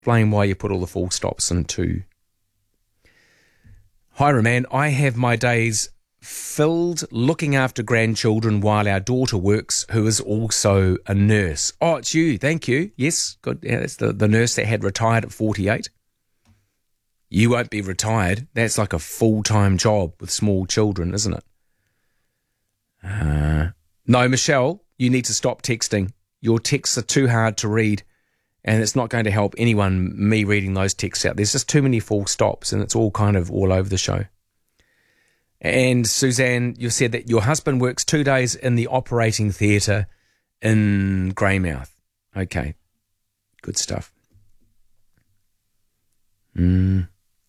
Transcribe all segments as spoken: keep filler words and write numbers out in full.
explain why you put all the full stops in two. Hi, Roman. I have my days filled looking after grandchildren while our daughter works, who is also a nurse. Oh, it's you. Thank you. Yes, good. Yeah, that's the, the nurse that had retired at forty-eight. You won't be retired. That's like a full-time job with small children, isn't it? Uh, no, Michelle, you need to stop texting. Your texts are too hard to read, and it's not going to help anyone, me reading those texts out. There's just too many full stops, and it's all kind of all over the show. And Suzanne, you said that your husband works two days in the operating theatre in Greymouth. Okay, good stuff. Mm.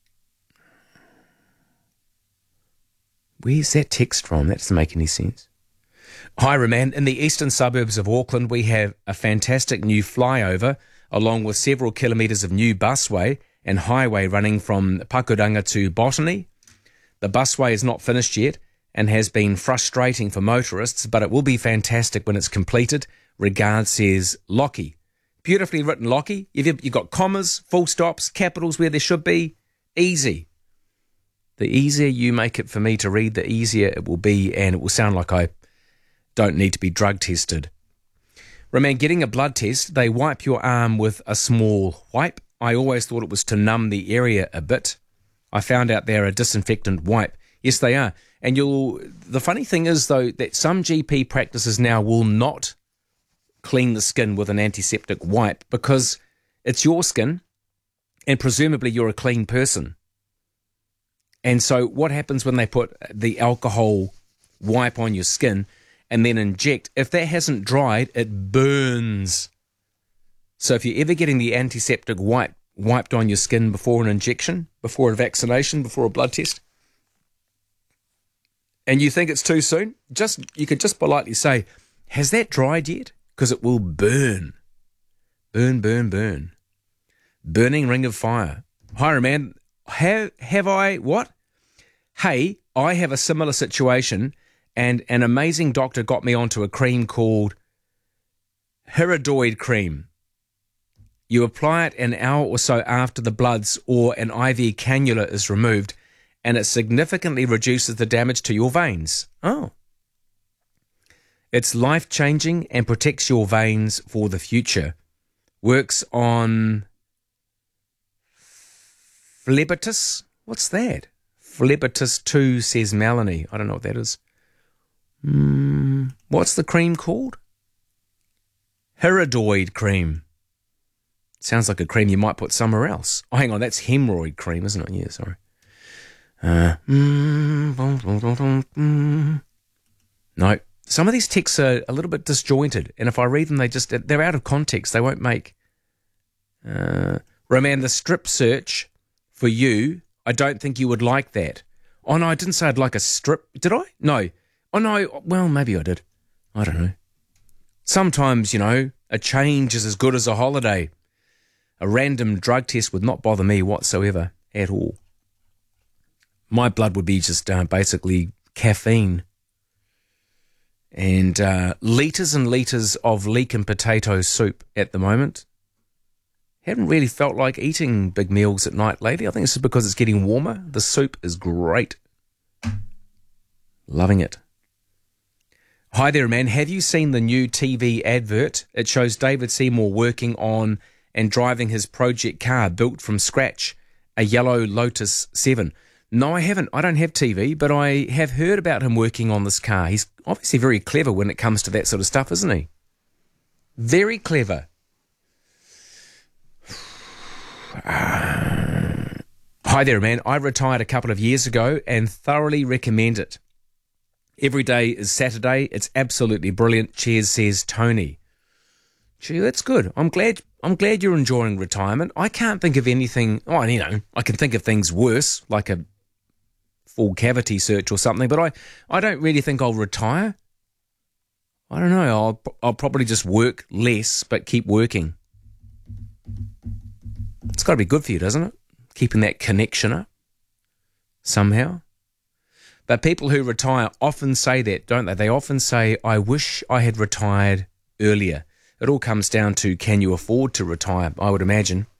Where's that text from? That doesn't make any sense. Hi, Roman. In the eastern suburbs of Auckland, we have a fantastic new flyover, along with several kilometres of new busway and highway running from Pakuranga to Botany. The busway is not finished yet and has been frustrating for motorists, but it will be fantastic when it's completed. Regards, says Lockie. Beautifully written, Lockie. You've, you've got commas, full stops, capitals where there should be. Easy. The easier you make it for me to read, the easier it will be, and it will sound like I don't need to be drug tested. Roman, getting a blood test, they wipe your arm with a small wipe. I always thought it was to numb the area a bit. I found out they're a disinfectant wipe. Yes, they are. And you'll. The funny thing is, though, that some G P practices now will not clean the skin with an antiseptic wipe because it's your skin and presumably you're a clean person. And so what happens when they put the alcohol wipe on your skin and then inject? If that hasn't dried, it burns. So if you're ever getting the antiseptic wipe wiped on your skin before an injection, before a vaccination, before a blood test, and you think it's too soon, just you could just politely say, has that dried yet? Because it will burn. Burn, burn, burn. Burning ring of fire. Hi, Roman. Have, have I, what? Hey, I have a similar situation, and an amazing doctor got me onto a cream called Hiradoid cream. You apply it an hour or so after the bloods or an I V cannula is removed, and it significantly reduces the damage to your veins. Oh. It's life-changing and protects your veins for the future. Works on phlebitis. What's that? Phlebitis two, says Melanie. I don't know what that is. Mm, what's the cream called? Hiradoid cream. Sounds like a cream you might put somewhere else. Oh, hang on, that's hemorrhoid cream, isn't it? Yeah, sorry. Uh, mm, mm, mm. No, some of these texts are a little bit disjointed, and if I read them, they just they're out of context. They won't make. Uh, Roman, the strip search for you, I don't think you would like that. Oh no, I didn't say I'd like a strip. Did I? No. Oh no. Well, maybe I did. I don't know. Sometimes, you know, a change is as good as a holiday. A random drug test would not bother me whatsoever at all. My blood would be just uh, basically caffeine and uh, litres and litres of leek and potato soup at the moment. Haven't really felt like eating big meals at night lately. I think this is because it's getting warmer. The soup is great. Loving it. Hi there, man. Have you seen the new T V advert? It shows David Seymour working on and driving his project car built from scratch, a yellow Lotus seven. No, I haven't. I don't have T V, but I have heard about him working on this car. He's obviously very clever when it comes to that sort of stuff, isn't he? Very clever. Uh, hi there, man. I retired a couple of years ago and thoroughly recommend it. Every day is Saturday. It's absolutely brilliant. Cheers, says Tony. Gee, that's good. I'm glad I'm glad you're enjoying retirement. I can't think of anything, oh, you know, I can think of things worse, like a full cavity search or something, but I, I don't really think I'll retire. I don't know. I'll, I'll probably just work less, but keep working. It's got to be good for you, doesn't it? Keeping that connection up somehow. But people who retire often say that, don't they? They often say, I wish I had retired earlier. It all comes down to, can you afford to retire, I would imagine.